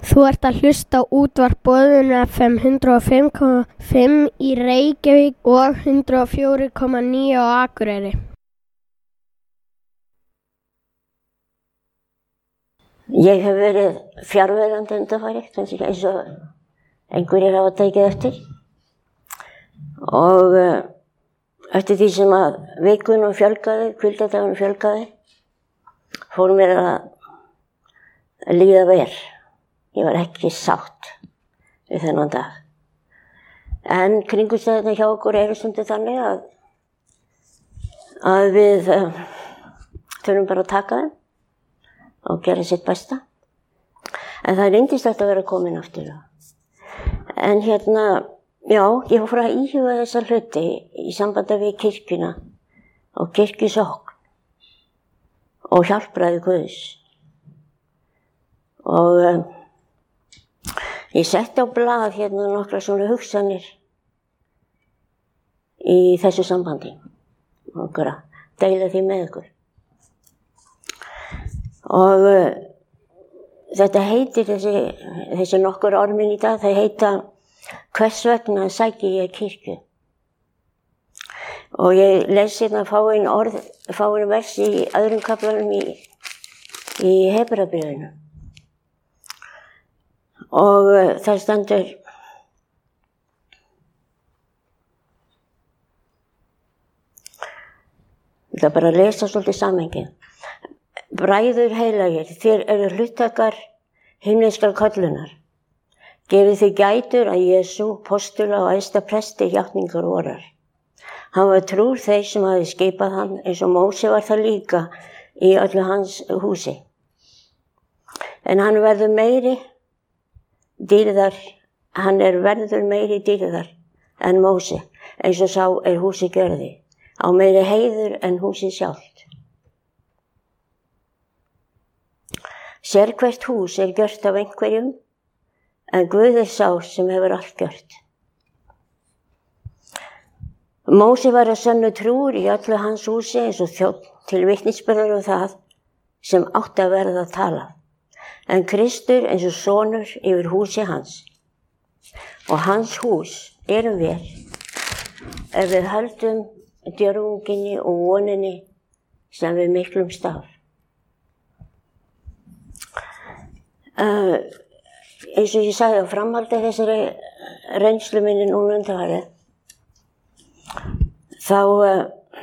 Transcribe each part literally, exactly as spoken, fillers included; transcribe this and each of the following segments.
Þú ert að hlusta á útvarp Boðun F M hundrað og fimm komma fimm í Reykjavík og hundrað og fjögur komma níu á Akureyri. Ég hef verið fjarverandi undanfarið, kannski eins og einhverjir hafa tekið eftir. Og uh, eftir því sem að vikunum fjölgaði, hvíldardagunum fjölgaði, fór mér að líða vel. Ég var ekki sátt við þennan dag. En kringumstæðurnar hjá okkur eru stundum þannig að, að við uh, þurfum bara að taka þeim og gera sitt besta. En það er yndislegt að vera komin aftur. En hérna, já, ég fór að íhuga þessa hluti í sambandi við kirkjuna og kirkjusókn og hjálpræði Guðs. Og uh, ég setti á blað hérna nokkra svona hugsanir í þessu sambandi. Okkur að deila því með ykkur. Og uh, þetta heitir, þessi, þessi nokkur ormin í dag, það heita Hvers vegna sæki ég kirkju? Og ég les hérna fáein orð, fáein vers í öðrum kaflanum í, í Hebreabréfinu. Og uh, það stendur ég ætla bara að lesa svolítið samhengið. Bræður heilagir, þér eru hluttakar himneskrar köllunar. Gefið þið gætur að Jesú, postula og æðsta presti játningar vorar. Hann var trúr þeir sem hafi skipað hann, eins og Móse var það líka í öllu hans húsi. En hann verður meiri dýrðar, hann er verður meiri dýrðar en Móse, eins og sá er húsi gjörði, á meiri heiður en húsi sjálft. Sérhvert hús er gjört af einhverjum, en Guð er sá sem hefur allt gjört. Móse var að sönnu trúr í öllu hans húsi eins og þjónn til vitnisburðar um það sem átti að verða að tala. En Kristur eins og sonur yfir húsi hans. Og hans hús erum við, ef við höldum djörfunginni og voninni sem við miklum staf. Uh, eins og ég sagði á framhaldi þessari reynslu minni núna undanfarið, þá, uh,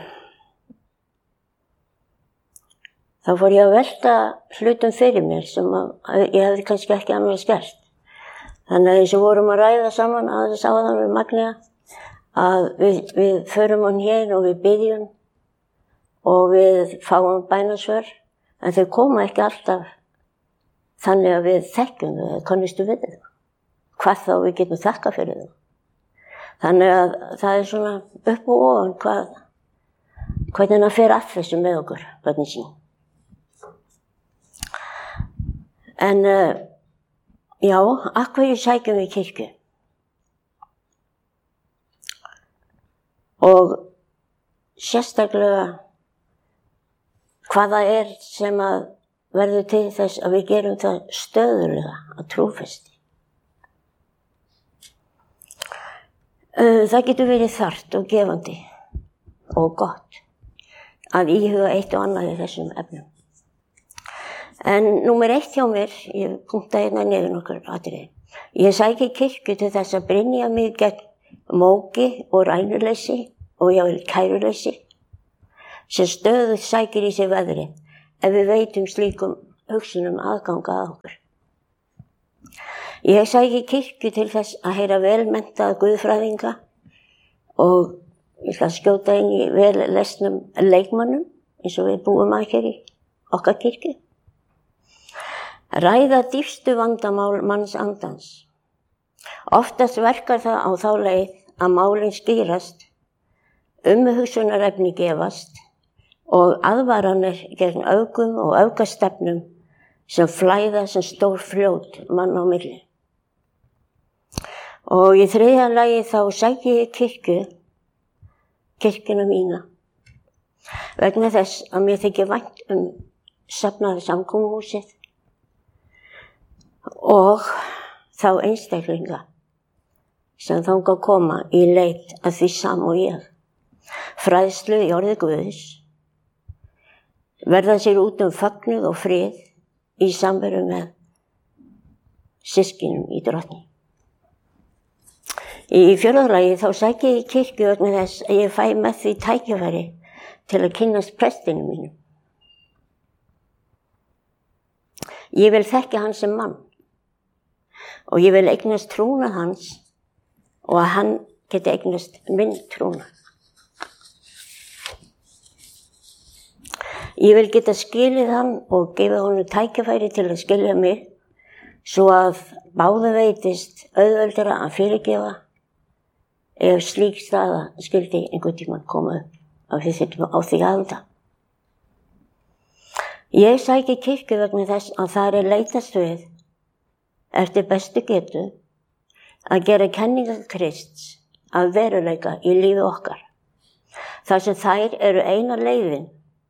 þá fór ég að velta hlutum fyrir mér sem að ég hefði kannski ekki annars gert. Þannig að eins og vorum að ræða saman að þess áðan við Magnea, að við, við förum hann hér og við byggjum og við fáum bænasvör, en þau koma ekki alltaf þannig að við þekkjum þau, kannistu við þau. Hvað þá við getum þakka fyrir þau. Þannig að það er svona upp og ofan hvað, hvernig það fer að þessu með okkur, hvernig sín. En uh, já, af hverju sækjum við kirkju? Og sérstaklega hvað það er sem að verður til þess að við gerum það stöðulega að trúfesti. Það getur verið þarft og gefandi og gott að íhuga eitt og annað í þessum efnum. En númer eitt hjá mér, ég punkta hérna niður nokkur atriði. Ég sæki kirkju til þess að brynja mig gegn móki og rænuleysi og jável kæruleysi sem stöðugt sækir í sig veðri ef við veitum slíkum hugsunum aðganga að okkur. Ég sæki kirkju til þess að heyra velmenntaða guðfræðinga og ég ætla að skjóta inn í vel lesnum leikmönnum eins og við búum að hér í okkar kirkju. Ræða dýpstu vandamál manns andans. Oftast verkar það á þá leið að málin skýrast, umhugsunarefni gefast og aðvaranir gegn öfgum og öfgastefnum sem flæða sem stór fljót mann á milli. Og í þriðja lagi þá sæki ég kirkju, kirkjuna mína, vegna þess að mér þykir vænt um safnaða samkomuhúsið og þá einstaklinga sem þangað koma í leit að því sam og ég. Fræðslu í orði Guðs, verða sér út um fögnuð og frið í samveru með systkinum í Drottni. Í fjórða lagi þá sæki ég í kirkju vegna þess að ég fæ með því tækifæri til að kynnast prestinum mínum. Ég vil þekkja hann sem mann og ég vil eignast trúnað hans og að hann geti eignast minn trúnað. Ég vil geta skilið hann og gefa honum tækifæri til að skilja mig svo að báðum veitist auðveldara að fyrirgefa ef slík staða skyldi einhvern tímann koma upp af því þyrftum á því að halda. Ég sæki kirkju vegna þess að þar er leitast við eftir bestu getu að gera kenningar Krists að veruleika í lífi okkar. Þar sem þær eru eina leiðin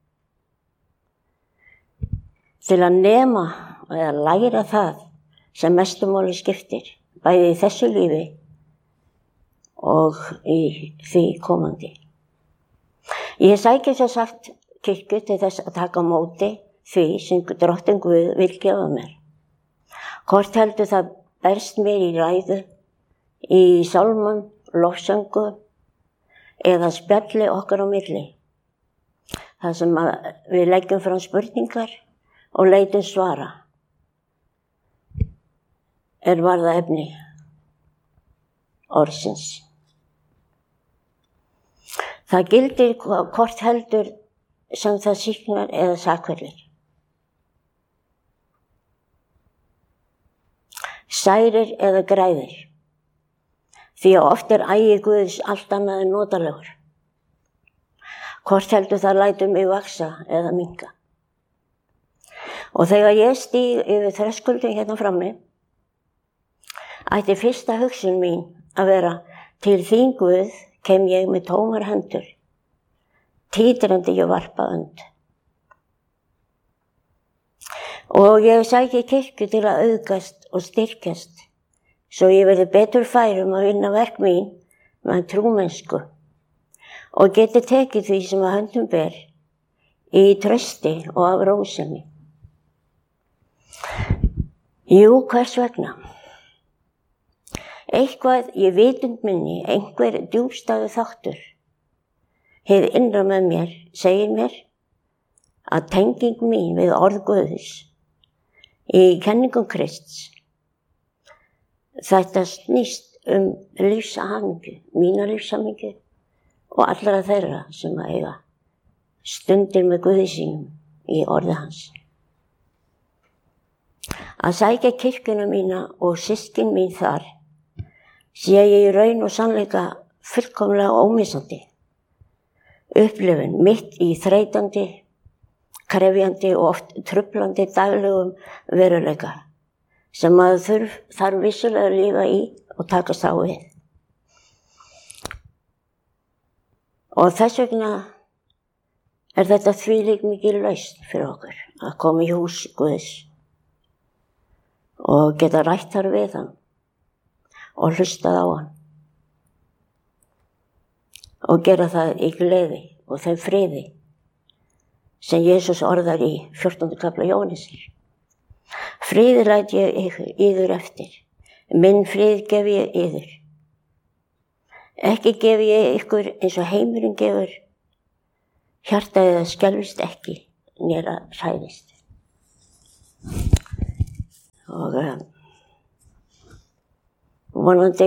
til að nema eða læra það sem mestu máli skiptir, bæði í þessu lífi og í því komandi. Ég sæki svo sagt kirkju til þess að taka á móti því sem Drottinn Guð vil gefa mér. Hvort heldur það berst mér í ræðu, í sálmum, lofsöngu eða spjalli okkar á milli. Það sem við leggjum fram spurningar og leitum svara er varða efni orðsins. Það gildir hvort heldur sem það sýknar eða sakfellir. Særir eða græðir. Því að oft er ægi Guðs allt annað en notalegur. Hvort heldur það lætur mig vaksa eða minnka. Og þegar ég stíg yfir þröskuldin hérna frammi, ætti fyrsta hugsun mín að vera til þín Guð kem ég með tómar hendur, títrandi ég varpa önd. Og ég sæki kirkju til að auðgast og styrkjast, svo ég verði betur færum að vinna verk mín með trúmennsku og geti tekið því sem að höndum ber í trausti og af rósemi. Jú, hvers vegna? Eitthvað ég vitund minni, einhver djúpstæður þáttur, hið innra með mér, segir mér að tenging mín við orð Guðs í kenningum Krists, þetta snýst um lífshamingju, mína lífshamingju og allra þeirra sem að eiga stundir með Guði sínum í orði hans. Að sækja kirkjuna mína og systkin mín þar, sé ég í raun og sannleika fullkomlega ómissandi. Upplifun mitt í þreytandi, krefjandi og oft truflandi daglegum veruleika sem maður þurf, þarf vissulega að lifa í og takast á við. Og þess vegna er þetta þvílík mikil lausn fyrir okkur að koma í hús Guðs og geta rætt þar við hann og hlustað á hann og gera það í gleði og þeim friði sem Jesús orðar í fjórtánda kafla Jóhannesar. Friði læt ég yður eftir, minn frið gef ég yður. Ekki gef ég ykkur eins og heimurinn gefur, hjartað eða skelfist ekki, nér að hræðist. Og um, vonandi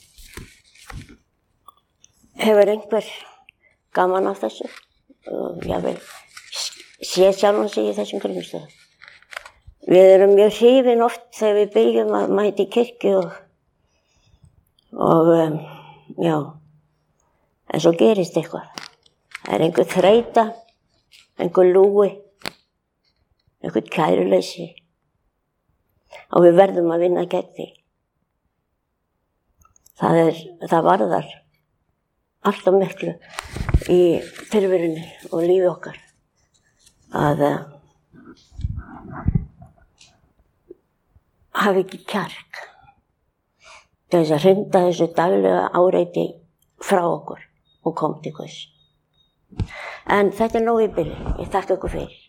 hefur einhver gaman af þessu og ég vil sé sjálfan sig í þessum kringumstæðum. Við erum mjög hrifin oft þegar við byrjum að mæta í kirkju og, og um, já, en svo gerist eitthvað. Það er einhver þreyta, einhver lúi, einhver kæruleysi og við verðum að vinna gegn því. Það, er, það varðar alltaf miklu í tilverunni og lífi okkar að hafi ekki kjark til þess að hrinda þessu daglega áreiti frá okkur og kom til Guðs. En þetta er nóg í bili. Ég þakka ykkur fyrir.